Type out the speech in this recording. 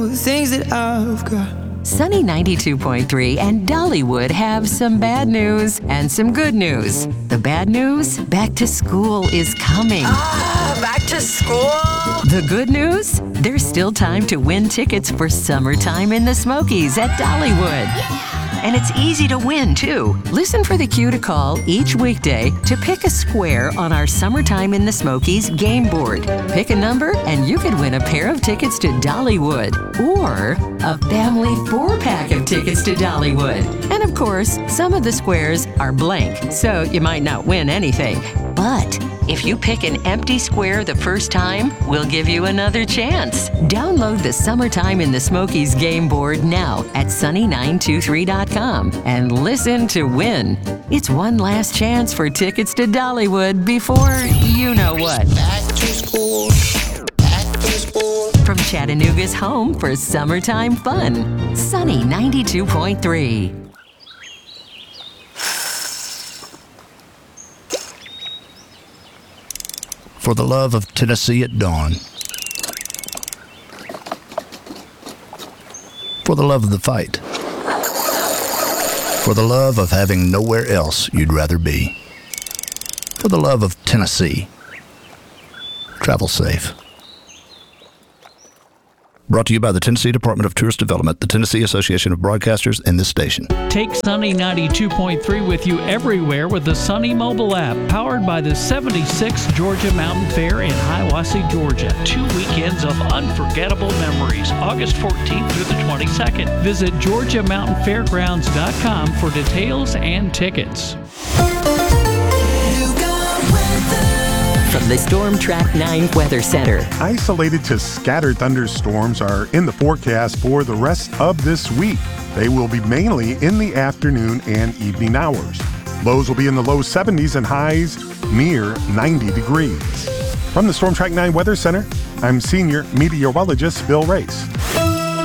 things that I've got. Sunny 92.3 and Dollywood have some bad news and some good news. The bad news? Back to school is coming. Back to school? The good news? There's still time to win tickets for Summertime in the Smokies at Dollywood. And it's easy to win, too. Listen for the cue to call each weekday to pick a square on our Summertime in the Smokies game board. Pick a number and you could win a pair of tickets to Dollywood or a family 4-pack of tickets to Dollywood. And of course, some of the squares are blank, so you might not win anything. But if you pick an empty square the first time, we'll give you another chance. Download the Summertime in the Smokies game board now at sunny923.com and listen to win. It's one last chance for tickets to Dollywood before you know what. Back to school. Back to school. From Chattanooga's home for summertime fun, Sunny 92.3. For the love of Tennessee at dawn. For the love of the fight. For the love of having nowhere else you'd rather be. For the love of Tennessee. Travel safe. Brought to you by the Tennessee Department of Tourist Development, the Tennessee Association of Broadcasters, and this station. Take Sunny 92.3 with you everywhere with the Sunny mobile app, powered by the 76th Georgia Mountain Fair in Hiawassee, Georgia. 2 weekends of unforgettable memories, August 14th through the 22nd. Visit GeorgiaMountainFairgrounds.com for details and tickets. From the Storm Track 9 Weather Center. Isolated to scattered thunderstorms are in the forecast for the rest of this week. They will be mainly in the afternoon and evening hours. Lows will be in the low 70s and highs near 90 degrees. From the Storm Track 9 Weather Center, I'm Senior Meteorologist Bill Race.